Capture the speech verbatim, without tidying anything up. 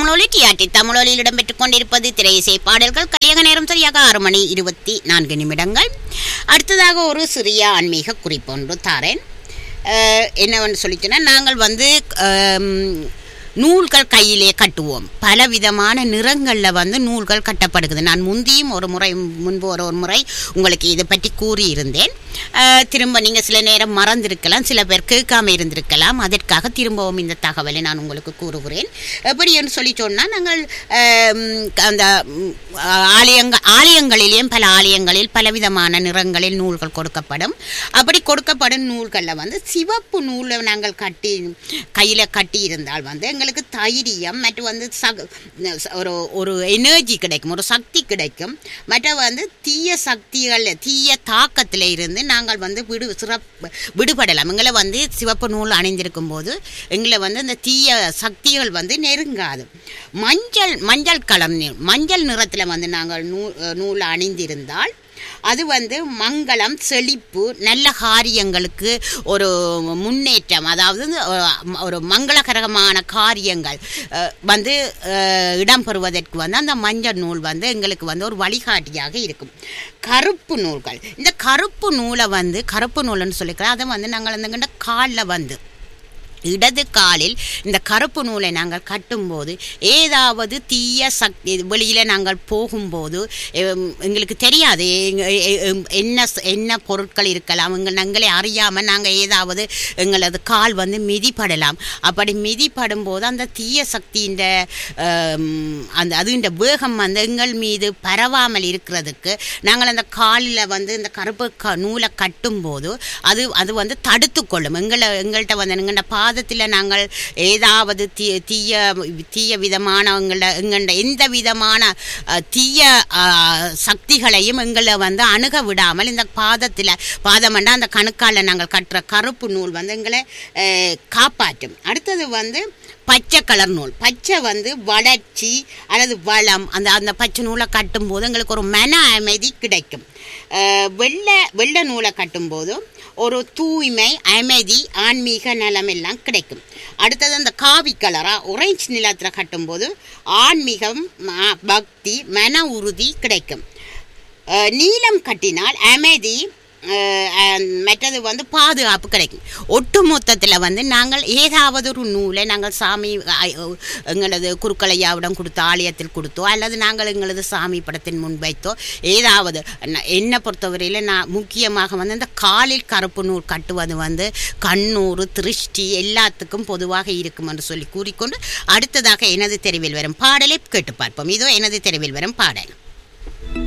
தமிழொலி டிஆர்டி தமிழொலியில் இடம்பெற்றுக் கொண்டிருப்பது திரையிசை பாடல்கள். கலியக நேரம் சரியாக ஆறு மணி இருபத்தி நான்கு நிமிடங்கள். அடுத்ததாக ஒரு சிறிய ஆன்மீக குறிப்பொன்று தாரேன். என்னவென்று சொல்லிச்சுன்னா, நாங்கள் வந்து நூல்கள் கையிலே கட்டுவோம். பல விதமான நிறங்களில் வந்து நூல்கள் கட்டப்படுகிறது. நான் முந்தியும் ஒரு முறை முன்பு ஒரு ஒரு முறை உங்களுக்கு இதை பற்றி கூறியிருந்தேன். திரும்ப நீங்கள் சில நேரம் மறந்திருக்கலாம், சில பேர் கேட்காம இருந்திருக்கலாம். அதற்காக திரும்பவும் இந்த தகவலை நான் உங்களுக்கு கூறுகிறேன். எப்படி என்று சொல்லி சொன்னால், நாங்கள் அந்த ஆலயங்க ஆலயங்களிலேயும் பல ஆலயங்களில் பலவிதமான நிறங்களில் நூல்கள் கொடுக்கப்படும். அப்படி கொடுக்கப்படும் நூல்களில் வந்து சிவப்பு நூலை நாங்கள் கட்டி கையில் கட்டி இருந்தால் வந்து எங்களுக்கு தைரியம் மற்றும் வந்து சக ஒரு ஒரு எனர்ஜி கிடைக்கும், ஒரு சக்தி கிடைக்கும். மற்ற வந்து தீய சக்திகள் தீய தாக்கத்தில் இருந்து நாங்கள் வந்து விடு சிறப்பு விடுபடலாம். எங்களை வந்து சிவப்பு நூல் அணிந்திருக்கும் போது எங்களை வந்து இந்த தீய சக்திகள் வந்து நெருங்காது. மஞ்சள் மஞ்சள் கலர் மஞ்சள் நிறத்தில் வந்து நாங்கள் நூ நூல் அணிந்திருந்தால் அது வந்து மங்களம், செழிப்பு, நல்ல காரியங்களுக்கு ஒரு முன்னேற்றம், அதாவது ஒரு மங்களகரமான காரியங்கள் வந்து இடம்பெறுவதற்கு வந்து அந்த மஞ்சள் நூல் வந்து எங்களுக்கு வந்து ஒரு வழிகாட்டியாக இருக்கும். கருப்பு நூல்கள், இந்த கருப்பு நூலை வந்து கருப்பு நூல்னு சொல்லிக்கலாம். அதை வந்து நாங்கள் அந்த காலில் வந்து இடது காலில் இந்த கருப்பு நூலை நாங்கள் கட்டும்போது ஏதாவது தீய சக்தி வெளியில் நாங்கள் போகும்போது எங்களுக்கு தெரியாது என்ன என்ன பொருட்கள் இருக்கலாம். எங்கள் நாங்களே அறியாமல் நாங்கள் ஏதாவது எங்களது கால் வந்து மிதிப்படலாம். அப்படி மிதிப்படும் போது அந்த தீய சக்தியின் அந்த அதுன்ற வேகம் வந்து எங்கள் மீது பரவாமல் இருக்கிறதுக்கு நாங்கள் அந்த காலில் வந்து இந்த கருப்பு க நூலை கட்டும்போது அது அது வந்து தடுத்து கொள்ளும். எங்களை எங்கள்கிட்ட வந்து எங்கள்ட பா பாதத்தில் நாங்கள் ஏதாவது தீ தீய தீய விதமானவங்கள எங்கள்ட எந்த விதமான தீய சக்திகளையும் எங்களை வந்து அணுக விடாமல் இந்த பாதத்தில் பாதமண்டா அந்த கணுக்கால நாங்கள் கட்டுற கருப்பு நூல் வந்து எங்களை காப்பாற்றும். அடுத்தது வந்து பச்சை கலர் நூல். பச்சை வந்து வளர்ச்சி அல்லது வளம். அந்த அந்த பச்சை நூலை கட்டும்போது எங்களுக்கு ஒரு மன அமைதி கிடைக்கும். வெள்ளை வெள்ளை நூலை கட்டும்போது ஒரு தூய்மை, அமைதி, ஆன்மீக நலம் எல்லாம் கிடைக்கும். அடுத்தது அந்த காவி கலரா ஒரேஞ்ச் நிலத்தில் கட்டும்போது ஆன்மீகம், பக்தி, மன உறுதி கிடைக்கும். நீலம் கட்டினால் அமைதி, மற்றது வந்து பாதுகாப்பு கிடைக்கும். ஒட்டு மொத்தத்தில் வந்து நாங்கள் ஏதாவது ஒரு நூலை நாங்கள் சாமி எங்களது குருக்களையாவிடம் கொடுத்தோ ஆலயத்தில் கொடுத்தோ அல்லது நாங்கள் எங்களது சாமி படத்தின் முன் வைத்தோ ஏதாவது என்னை பொறுத்தவரையில் நான் முக்கியமாக வந்து இந்த காலில் கருப்பு நூல் கட்டுவது வந்து கண்ணூறு திருஷ்டி எல்லாத்துக்கும் பொதுவாக இருக்கும் என்று சொல்லி கூறிக்கொண்டு அடுத்ததாக எனது தெருவில் வரும் பாடலை கேட்டு பார்ப்போம். இதோ எனது தெருவில் வரும் பாடல்.